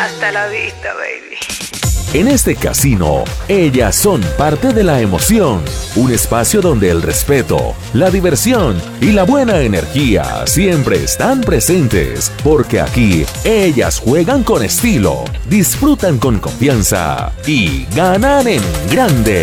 Hasta la vista, baby. En este casino, ellas son parte de la emoción, un espacio donde el respeto, la diversión y la buena energía siempre están presentes, porque aquí ellas juegan con estilo, disfrutan con confianza y ganan en grande.